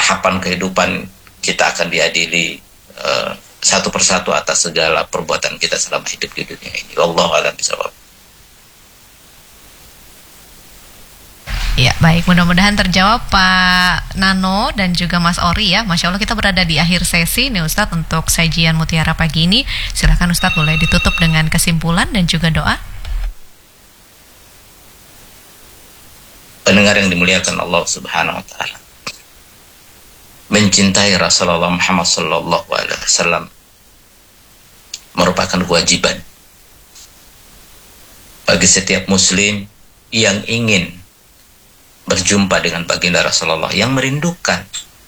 tahapan kehidupan kita akan diadili satu persatu atas segala perbuatan kita selama hidup di dunia ini. Wallahu a'lam bishawab. Ya, baik, mudah-mudahan terjawab Pak Nano dan juga Mas Ori ya. Masya Allah, kita berada di akhir sesi nih Ustadz untuk sajian Mutiara pagi ini. Silakan Ustadz, boleh ditutup dengan kesimpulan dan juga doa. Pendengar yang dimuliakan Allah Subhanahu wa taala, mencintai Rasulullah Muhammad sallallahu alaihi wasallam merupakan kewajiban bagi setiap muslim yang ingin berjumpa dengan baginda Rasulullah, yang merindukan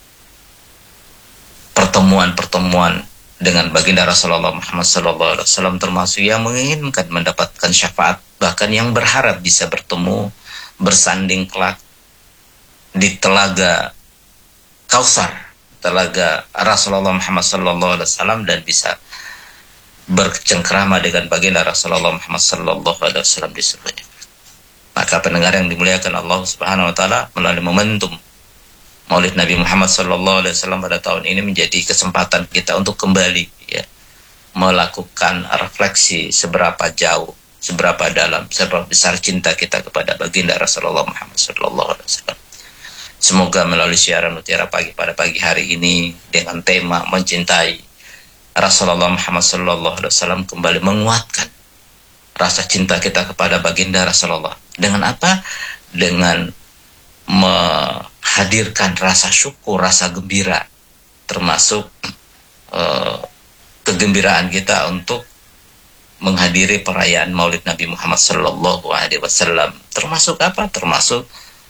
pertemuan-pertemuan dengan baginda Rasulullah Muhammad sallallahu alaihi wasallam, termasuk yang menginginkan mendapatkan syafaat, bahkan yang berharap bisa bertemu bersanding kelak di telaga Kausar, telaga Rasulullah Muhammad sallallahu alaihi wasallam, dan bisa bercengkrama dengan baginda Rasulullah Muhammad sallallahu alaihi wasallam di surga. Maka pendengar yang dimuliakan Allah Subhanahu wa taala, melalui momentum Maulid Nabi Muhammad sallallahu alaihi wasallam pada tahun ini menjadi kesempatan kita untuk kembali ya, melakukan refleksi seberapa jauh, seberapa dalam, seberapa besar cinta kita kepada baginda Rasulullah Muhammad sallallahu alaihi wasallam. Semoga melalui siaran Mutiara Pagi pada pagi hari ini dengan tema mencintai Rasulullah Muhammad sallallahu alaihi wasallam kembali menguatkan rasa cinta kita kepada baginda Rasulullah. Dengan apa? Dengan menghadirkan rasa syukur, rasa gembira, termasuk kegembiraan kita untuk menghadiri perayaan Maulid Nabi Muhammad sallallahu alaihi wasallam. Termasuk apa? Termasuk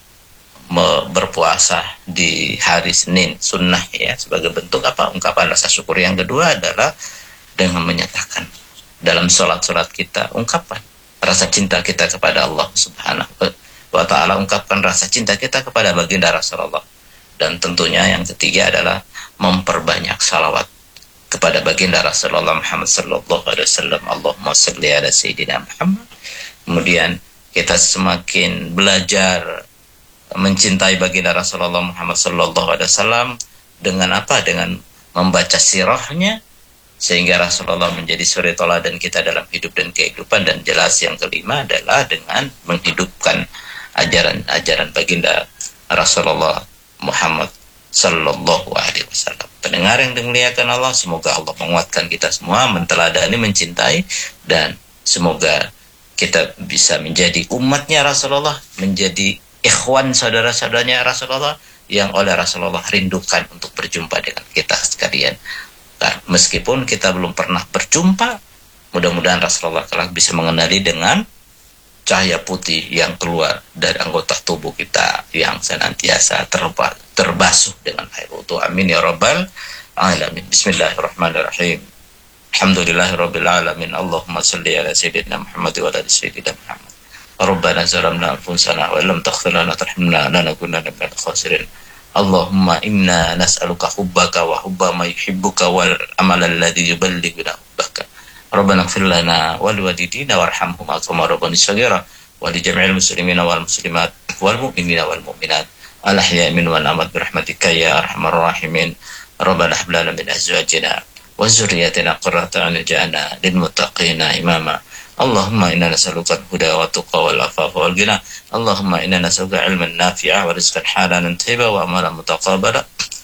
berpuasa di hari Senin sunnah ya, sebagai bentuk apa? Ungkapan rasa syukur. Yang kedua adalah dengan menyatakan dalam sholat-sholat kita, ungkapan rasa cinta kita kepada Allah Subhanahu wa ta'ala, ungkapkan rasa cinta kita kepada baginda Rasulullah. Dan tentunya yang ketiga adalah memperbanyak salawat kepada baginda Rasulullah Muhammad sallallahu alaihi wasallam. Allahumma shalli ala sayyidina Muhammad. Kemudian kita semakin belajar mencintai baginda Rasulullah Muhammad sallallahu alaihi wasallam dengan apa? Dengan membaca sirahnya, sehingga Rasulullah menjadi suri teladan kita dalam hidup dan kehidupan. Dan jelas yang kelima adalah dengan menghidupkan ajaran-ajaran baginda Rasulullah Muhammad sallallahu alaihi wasallam. Pendengar yang dimuliakan Allah, semoga Allah menguatkan kita semua menteladani, mencintai, dan semoga kita bisa menjadi umatnya Rasulullah, menjadi ikhwan, saudara-saudaranya Rasulullah, yang oleh Rasulullah rindukan untuk berjumpa dengan kita sekalian. Meskipun kita belum pernah berjumpa, mudah-mudahan Rasulullah kelak bisa mengenali dengan cahaya putih yang keluar dari anggota tubuh kita yang senantiasa terbasuh dengan air wudu. Amin ya rabbal alamin. Bismillahirrahmanirrahim. Alhamdulillahirabbil alamin. Allahumma shalli ala sayyidina Muhammad wa ala sayyidina Muhammad. Rabbana zalamna anfusana wa lam taghfir lana wa tarhamna lanakunanna minal khasirin. Allahumma inna nas'aluka hubbaka wa hubba ma yuhibbuka wal amal alladhi yuballighuna hubbaka. Rabbana ighfir lana wa liwalidina warhamhuma kama rabbayani shaghira wa li jami'il muslimina wal muslimat wal mu'minina wal mu'minat al ahya'i minhum wal amwat bi rahmatika ya arhamar rahimin. Rabbana hab lana min azwajina wa dhurriyyatina qurrata a'yun waj'alna lil muttaqina imama. Allahumma inna nas'aluka al-huda wa tuqa wal afafa wal ghina. Allahumma inna nas'aluka ilman nafi'a wa rizqan halalan thayyiban wa amalan mutaqabbala.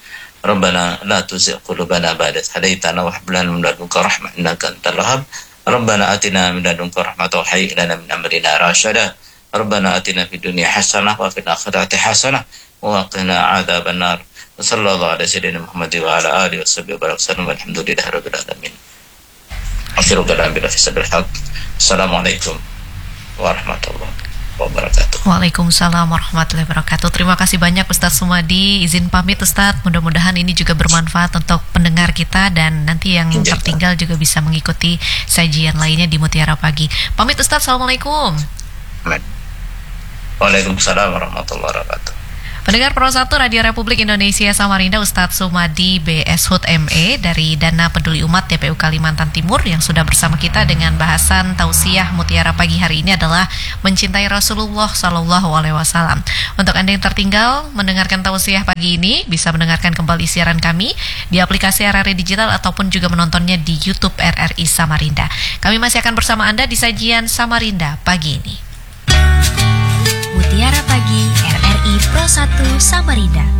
Rabbana la tuzigh qulubana ba'da idh hadaytana wa hab lana min ladunka rahmah innaka antal wahhab. Rabbana atina min ladunka rahmatan wa hayyi' lana min amrina rashada. Rabbana atina fid dunya hasanah wa fil akhirati hasanah wa qina adzaban nar. Wa sallallahu ala sayyidina Muhammad wa ala alihi wa sahbihi wa sallam. Walhamdulillahi rabbil alamin. Akhiru kalam bila fisabil haq. Assalamualaikum warahmatullahi wabarakatuh. Waalaikumsalam warahmatullahi wabarakatuh. Terima kasih banyak Ustadz Sumadi. Izin pamit Ustadz, mudah-mudahan ini juga bermanfaat untuk pendengar kita, dan nanti yang tertinggal juga bisa mengikuti sajian lainnya di Mutiara Pagi. Pamit Ustadz, Assalamualaikum. Waalaikumsalam warahmatullahi wabarakatuh. Pendengar Pro 1 Radio Republik Indonesia Samarinda, Ustadz Sumadi BS Hud ME dari Dana Peduli Umat TPU Kalimantan Timur yang sudah bersama kita dengan bahasan tausiah mutiara pagi hari ini adalah mencintai Rasulullah Sallallahu Alaihi Wasallam. Untuk Anda yang tertinggal mendengarkan tausiah pagi ini, bisa mendengarkan kembali siaran kami di aplikasi RRI Digital ataupun juga menontonnya di YouTube RRI Samarinda. Kami masih akan bersama Anda di sajian Samarinda pagi ini. Mutiara Pagi RRI Pro 1 Samarinda.